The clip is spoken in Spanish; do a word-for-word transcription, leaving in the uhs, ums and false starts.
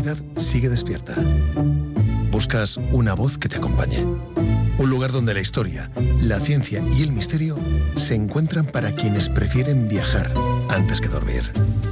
curiosidad sigue despierta. Buscas una voz que te acompañe. Un lugar donde la historia, la ciencia y el misterio se encuentran para quienes prefieren viajar antes que dormir.